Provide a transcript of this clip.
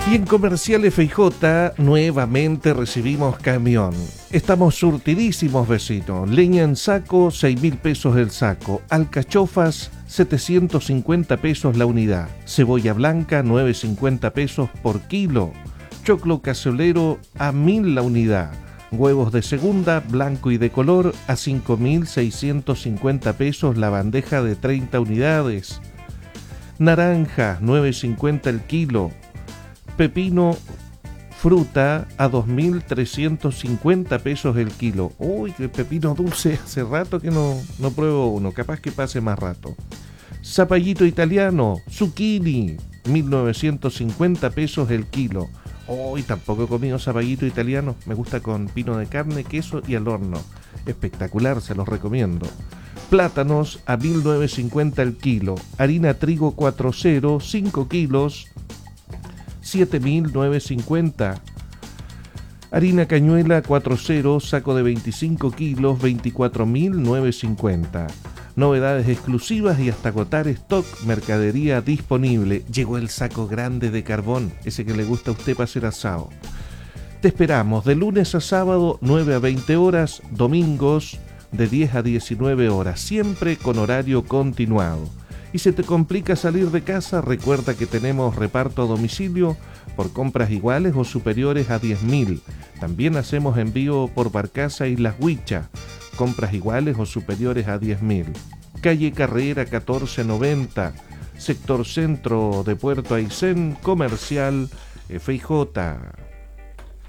Y en Comercial FJ nuevamente recibimos camión. Estamos surtidísimos, vecinos. Leña en saco, 6.000 pesos el saco. Alcachofas, 750 pesos la unidad. Cebolla blanca, 9.50 pesos por kilo. Choclo casolero, a 1.000 la unidad. Huevos de segunda, blanco y de color, a 5.650 pesos la bandeja de 30 unidades. Naranja, 9.50 el kilo. Pepino, fruta, a 2.350 pesos el kilo. Uy, que pepino dulce, hace rato que no pruebo uno, capaz que pase más rato. Zapallito italiano, zucchini, 1.950 pesos el kilo. Uy, tampoco he comido zapallito italiano, me gusta con pino de carne, queso y al horno. Espectacular, se los recomiendo. Plátanos, a 1.950 el kilo. Harina trigo 4.0, 5 kilos, 7.950. Harina cañuela 4.0, saco de 25 kilos, 24.950. Novedades exclusivas y hasta agotar stock, mercadería disponible. Llegó el saco grande de carbón, ese que le gusta a usted para hacer asado. Te esperamos de lunes a sábado, 9 a 20 horas, domingos de 10 a 19 horas, siempre con horario continuado. Y se te complica salir de casa, recuerda que tenemos reparto a domicilio por compras iguales o superiores a 10.000. También hacemos envío por Barcaza y Las Huichas, compras iguales o superiores a 10.000. Calle Carrera 1490, sector centro de Puerto Aysén, Comercial FJ.